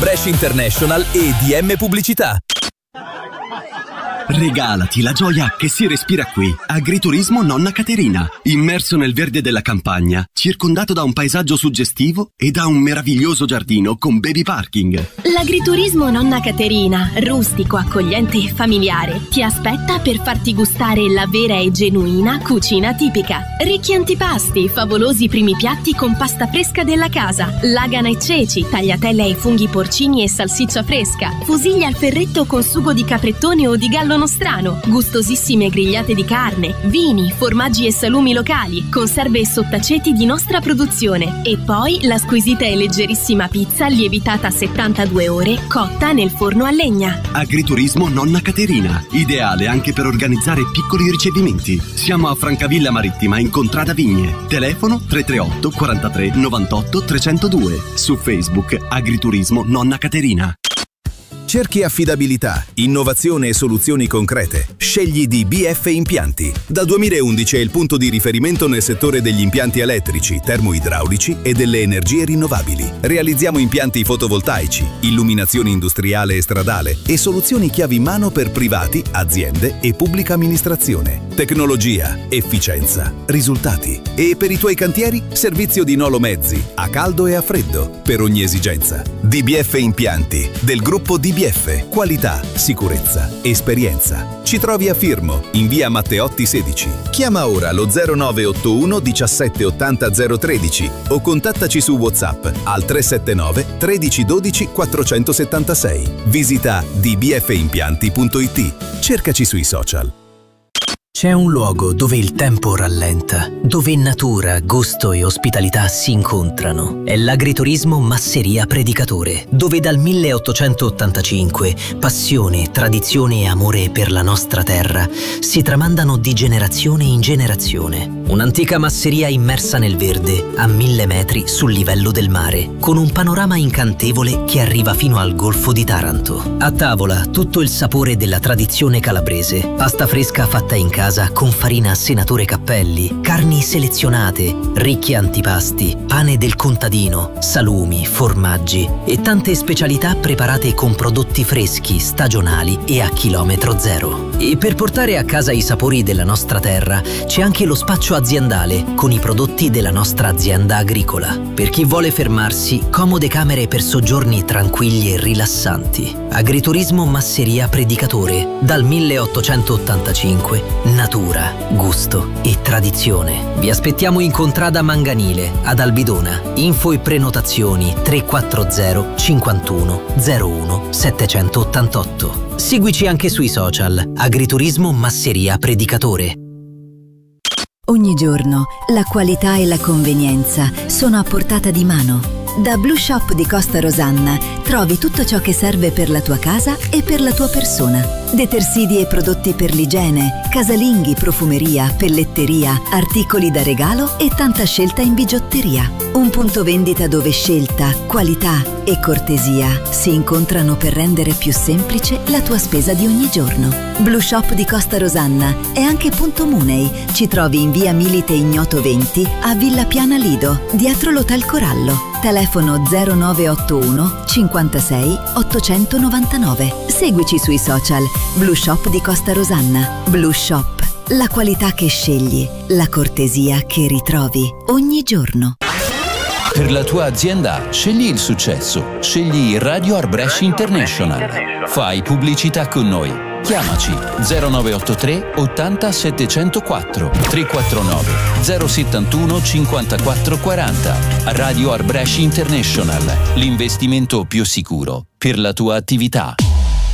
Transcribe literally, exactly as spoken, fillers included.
Brescia International e D M Pubblicità. Regalati la gioia che si respira qui. Agriturismo Nonna Caterina. Immerso nel verde della campagna, circondato da un paesaggio suggestivo e da un meraviglioso giardino con baby parking. L'agriturismo Nonna Caterina, rustico, accogliente e familiare, ti aspetta per farti gustare la vera e genuina cucina tipica. Ricchi antipasti, favolosi primi piatti con pasta fresca della casa, lagana e ceci, tagliatelle ai funghi porcini e salsiccia fresca, fusilli al ferretto con sugo di caprettone o di gallo nostrano, gustosissime grigliate di carne, vini, formaggi e salumi locali, conserve e sottaceti di nostra produzione e poi la squisita e leggerissima pizza lievitata a settantadue ore cotta nel forno a legna. Agriturismo Nonna Caterina, ideale anche per organizzare piccoli ricevimenti. Siamo a Francavilla Marittima in Contrada Vigne. Telefono tre tre otto quarantatré novantotto trecentodue. Su Facebook Agriturismo Nonna Caterina. Cerchi affidabilità, innovazione e soluzioni concrete? Scegli D B F Impianti. Dal duemilaundici è il punto di riferimento nel settore degli impianti elettrici, termoidraulici e delle energie rinnovabili. Realizziamo impianti fotovoltaici, illuminazione industriale e stradale e soluzioni chiavi in mano per privati, aziende e pubblica amministrazione. Tecnologia, efficienza, risultati. E per i tuoi cantieri, servizio di Nolo Mezzi, a caldo e a freddo, per ogni esigenza. D B F Impianti, del gruppo D B F. Qualità, sicurezza, esperienza. Ci trovi a Firmo, in via Matteotti sedici. Chiama ora lo zero nove otto uno diciassette ottanta zero tredici o contattaci su WhatsApp al tre sette nove tredici dodici quattrocentosettantasei. Visita d b f impianti punto i t. Cercaci sui social. C'è un luogo dove il tempo rallenta, dove natura, gusto e ospitalità si incontrano. È l'agriturismo Masseria Predicatore, dove dal milleottocentottantacinque passione, tradizione e amore per la nostra terra si tramandano di generazione in generazione. Un'antica masseria immersa nel verde, a mille metri sul livello del mare, con un panorama incantevole che arriva fino al Golfo di Taranto. A tavola tutto il sapore della tradizione calabrese, pasta fresca fatta in casa con farina Senatore Cappelli, carni selezionate, ricchi antipasti, pane del contadino, salumi, formaggi e tante specialità preparate con prodotti freschi, stagionali e a chilometro zero. E per portare a casa i sapori della nostra terra c'è anche lo spaccio aziendale con i prodotti della nostra azienda agricola. Per chi vuole fermarsi, comode camere per soggiorni tranquilli e rilassanti. Agriturismo Masseria Predicatore, dal milleottocentottantacinque, natura, gusto e tradizione. Vi aspettiamo in Contrada Manganile, ad Albidona. Info e prenotazioni tre quattro zero cinquantuno zero uno settecentottantotto. Seguici anche sui social. Agriturismo Masseria Predicatore. Ogni giorno la qualità e la convenienza sono a portata di mano. Da Blue Shop di Costa Rosanna trovi tutto ciò che serve per la tua casa e per la tua persona. Detersidi e prodotti per l'igiene, casalinghi, profumeria, pelletteria, articoli da regalo e tanta scelta in bigiotteria. Un punto vendita dove scelta, qualità e cortesia si incontrano per rendere più semplice la tua spesa di ogni giorno. Blue Shop di Costa Rosanna è anche punto Munei. Ci trovi in via Milite Ignoto venti a Villa Piana Lido, dietro l'Hotel Corallo. Telefono zero nove otto uno cinquantasei ottocentonovantanove. Seguici sui social. Blue Shop di Costa Rosanna. Blue Shop, la qualità che scegli, la cortesia che ritrovi ogni giorno. Per la tua azienda, scegli il successo. Scegli Radio Art Brescia International. Fai pubblicità con noi. Chiamaci zero nove otto tre ottanta settecentoquattro tre quattro nove zero settantuno cinquantaquattro quaranta. Radio Art Brescia International, l'investimento più sicuro per la tua attività.